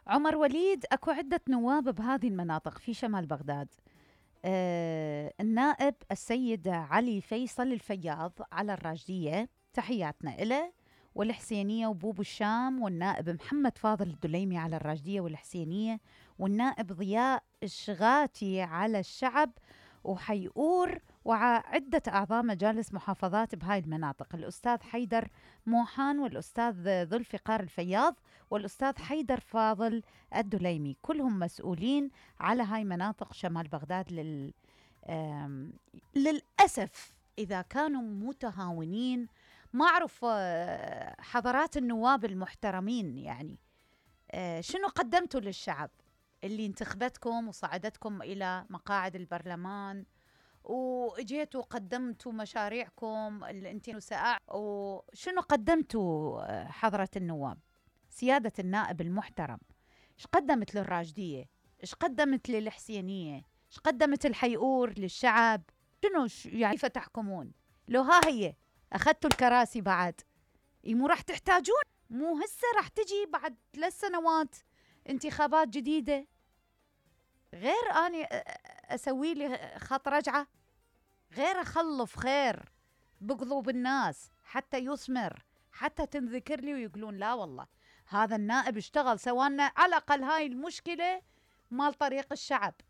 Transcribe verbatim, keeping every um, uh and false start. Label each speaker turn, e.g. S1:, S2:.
S1: عمر وليد، اكو عدة نواب بهذه المناطق في شمال بغداد. آه النائب السيد علي فيصل الفياض على الراجدية، تحياتنا إله، والحسينية وبوب الشام، والنائب محمد فاضل الدليمي على الراجدية والحسينية، والنائب ضياء الشغاتي على الشعب وحيئور، وعدة أعضاء مجالس محافظات بهاي المناطق، الأستاذ حيدر موحان والأستاذ ذو الفقار الفياض والأستاذ حيدر فاضل الدليمي، كلهم مسؤولين على هاي مناطق شمال بغداد. لل آم، للأسف إذا كانوا متهاونين، ما أعرف آه، حضرات النواب المحترمين، يعني آه، شنو قدمتوا للشعب اللي انتخبتكم وصعدتكم إلى مقاعد البرلمان، واجيتوا قدمتوا مشاريعكم اللي انتم ساع وشنو قدمتوا؟ آه، حضرة النواب، سيادة النائب المحترم، ايش قدمت للراجدية؟ ايش قدمت للحسينية؟ ايش قدمت الحيئور للشعب؟ شنو ش- يعني كيف تحكمون؟ لو ها هي اخذتوا الكراسي بعد، إي مو راح تحتاجون؟ مو هسه راح تجي بعد ثلاث سنوات انتخابات جديدة، غير اني أ- أ- اسوي لي خط رجعة، غير اخلف خير بقلوب الناس حتى يثمر، حتى تنذكر لي ويقولون لا والله هذا النائب اشتغل، سوانا على الاقل هاي المشكله مال طريق الشعب.